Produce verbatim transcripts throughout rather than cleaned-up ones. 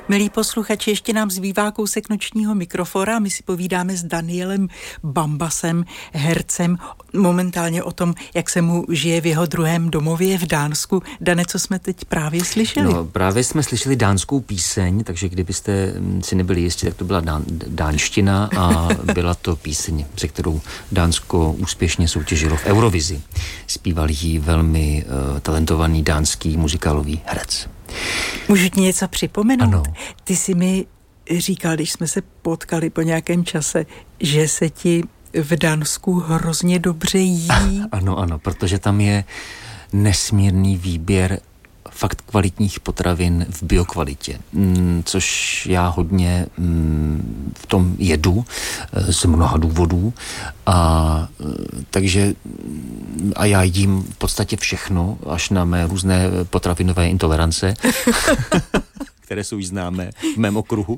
Milí posluchači, ještě nám zbývá kousek nočního mikrofora. My si povídáme s Danielem Bambasem, hercem, momentálně o tom, jak se mu žije v jeho druhém domově v Dánsku. Dane, co jsme teď právě slyšeli? No, právě jsme slyšeli dánskou píseň, takže kdybyste si nebyli jistí, tak to byla dán, dánština a byla to píseň, se kterou Dánsko úspěšně soutěžilo v Eurovizi. Zpíval ji velmi uh, talentovaný dánský muzikálový herec. Můžu ti něco připomenout? Ano. Ty jsi mi říkal, když jsme se potkali po nějakém čase, že se ti v Dánsku hrozně dobře jí. Ano, ano, protože tam je nesmírný výběr fakt kvalitních potravin v biokvalitě, což já hodně v tom jedu z mnoha důvodů a takže a já jím v podstatě všechno, až na mé různé potravinové intolerance, které jsou již známé v mém okruhu,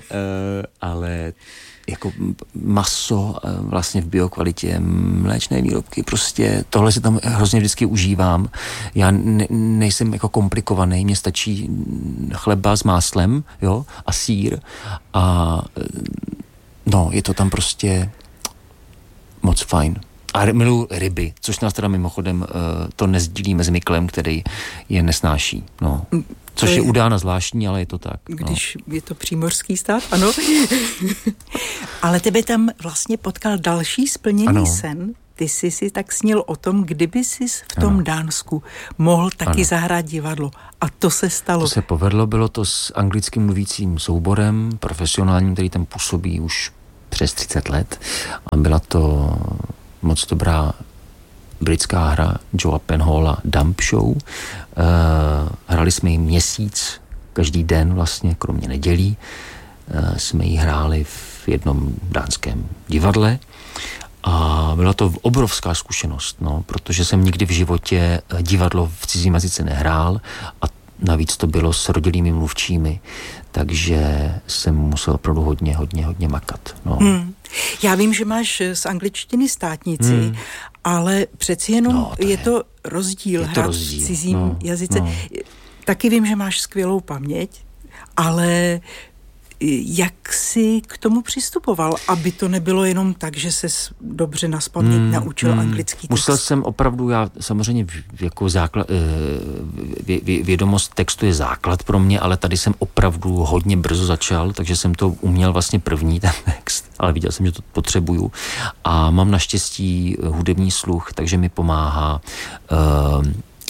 ale jako maso vlastně v biokvalitě, mléčné výrobky, prostě tohle si tam hrozně vždycky užívám. Já ne, nejsem jako komplikovaný, mně stačí chleba s máslem, jo, a sýr a no, je to tam prostě moc fajn. A miluji ryby, což nás teda mimochodem to nezdílíme s Miklem, který je nesnáší, no. Což je, je udána zvláštní, ale je to tak. Když no. Je to přímořský stát, ano. Ale tebe tam vlastně potkal další splněný ano. sen. Ty jsi si tak snil o tom, kdyby jsi v tom ano. Dánsku mohl taky ano. zahrát divadlo. A to se stalo. To se povedlo, bylo to s anglickým mluvícím souborem, profesionálním, který tam působí už přes třicet let. A byla to moc dobrá britská hra Joea Penhalla Dump Show. Uh, hrali jsme ji měsíc, každý den vlastně, kromě nedělí. Uh, jsme ji hráli v jednom dánském divadle a byla to obrovská zkušenost, no, protože jsem nikdy v životě divadlo v cizím jazyce nehrál a navíc to bylo s rodilými mluvčími, takže jsem musel opravdu hodně, hodně, hodně makat. No. Hmm. Já vím, že máš z angličtiny státnici, hmm. ale přeci jenom no, to je, je to rozdíl, je to hrát rozdíl. v cizím no, jazyce. No. Taky vím, že máš skvělou paměť, ale jak jsi k tomu přistupoval, aby to nebylo jenom tak, že ses dobře nazpaměť hmm, naučil hmm. anglický text? Musel jsem opravdu, já samozřejmě jako základ, vě, vě, vědomost textu je základ pro mě, ale tady jsem opravdu hodně brzo začal, takže jsem to uměl vlastně první ten text, ale viděl jsem, že to potřebuju a mám naštěstí hudební sluch, takže mi pomáhá, uh,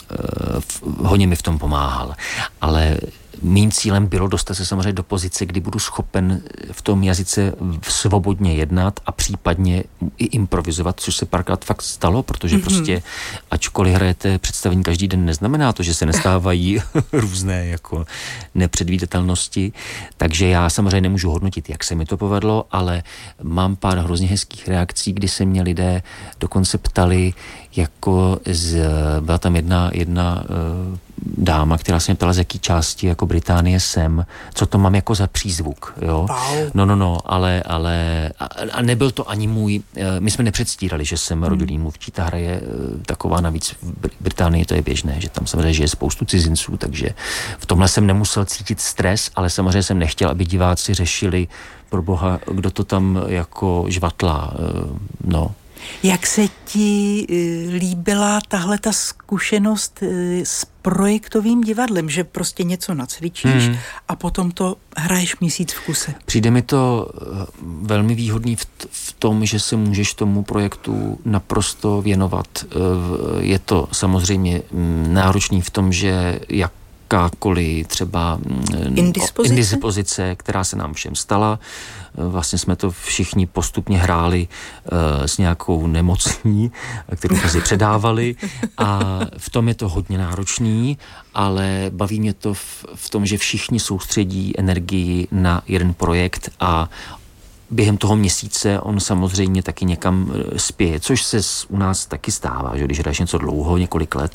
uh, hodně mi v tom pomáhal, ale mým cílem bylo dostat se samozřejmě do pozice, kdy budu schopen v tom jazyce svobodně jednat a případně i improvizovat, což se párkrát fakt stalo, protože mm-hmm. prostě ačkoliv hrajete představení každý den, neznamená to, že se nestávají různé jako nepředvídatelnosti, takže já samozřejmě nemůžu hodnotit, jak se mi to povedlo, ale mám pár hrozně hezkých reakcí, kdy se mě lidé dokonce ptali, jako z, byla tam jedna, jedna uh, dáma, která se mě ptala, z jaký části jako Británie jsem, co to mám jako za přízvuk, jo. Wow. No, no, no, ale, ale a, a nebyl to ani můj, my jsme nepředstírali, že jsem hmm. rodilý mluvčí, ta hra je taková, navíc v Británii to je běžné, že tam samozřejmě žije spoustu cizinců, takže v tomhle jsem nemusel cítit stres, ale samozřejmě jsem nechtěl, aby diváci řešili, pro boha, kdo to tam jako žvatlá, no. Jak se ti líbila tahle ta zkušenost s projektovým divadlem, že prostě něco nacvičíš hmm. a potom to hraješ měsíc v kuse? Přijde mi to velmi výhodný v, t- v tom, že se můžeš tomu projektu naprosto věnovat. Je to samozřejmě náročný v tom, že jak jakákoliv třeba indispozice? indispozice, která se nám všem stala. Vlastně jsme to všichni postupně hráli uh, s nějakou nemocí, kterou jsme si předávali a v tom je to hodně náročný, ale baví mě to v, v tom, že všichni soustředí energii na jeden projekt a během toho měsíce on samozřejmě taky někam spěje, což se u nás taky stává, že když hraješ něco dlouho, několik let,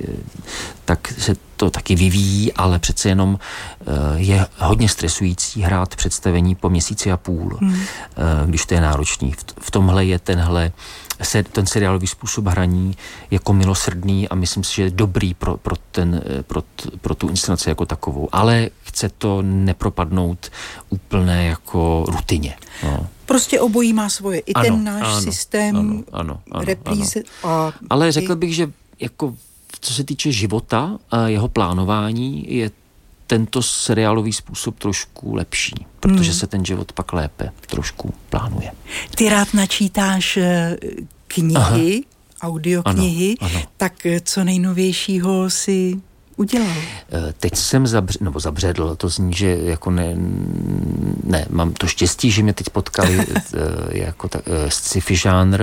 tak se to taky vyvíjí, ale přece jenom je hodně stresující hrát představení po měsíci a půl, hmm. když to je náročný. V tomhle je tenhle ten seriálový způsob hraní jako milosrdný a myslím si, že je dobrý pro, pro, ten, pro, pro tu inscenaci jako takovou. Ale chce to nepropadnout úplné jako rutině. No. Prostě obojí má svoje. I ano, ten náš ano, systém ano, ano, ano, repríze. Ano. A ale řekl i... bych, že jako co se týče života a jeho plánování, je tento seriálový způsob trošku lepší, protože hmm. se ten život pak lépe trošku plánuje. Ty rád načítáš knihy, Aha. audioknihy, ano, ano. Tak co nejnovějšího si udělal? Teď jsem zabř, nebo zabředl, to zní, že jako ne, ne, mám to štěstí, že mě teď potkali jako tak, sci-fi žánr,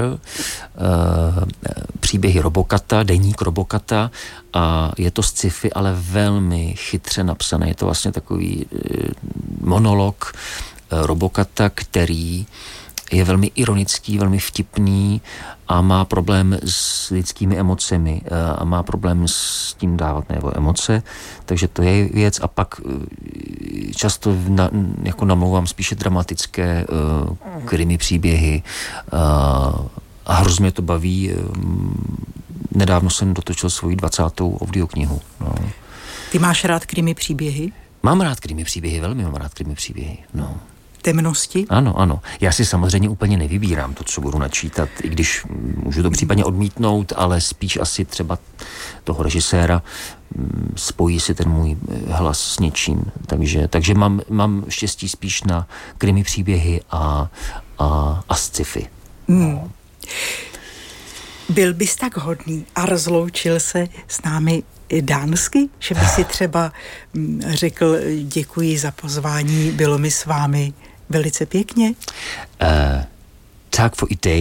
příběhy Robokata, deník Robokata, a je to sci-fi, ale velmi chytře napsané. Je to vlastně takový monolog Robokata, který je velmi ironický, velmi vtipný a má problém s lidskými emocemi a má problém s tím dávat nebo emoce, takže to je věc. A pak často na, jako namlouvám spíše dramatické uh, krimi příběhy uh, a hrozně mě to baví. Nedávno jsem dotočil svoji dvacátou audioknihu. No. Ty máš rád krimi příběhy? Mám rád krimi příběhy, velmi mám rád krimi příběhy, no. Temnosti? Ano, ano. Já si samozřejmě úplně nevybírám to, co budu načítat, i když můžu to případně odmítnout, ale spíš asi třeba toho režiséra spojí si ten můj hlas s něčím. Takže, takže mám, mám štěstí spíš na krimi příběhy a, a, a sci-fi. Hmm. Byl bys tak hodný a rozloučil se s námi dánsky, že by si třeba řekl děkuji za pozvání, bylo mi s vámi velice pěkně. Uh, tak for i dag.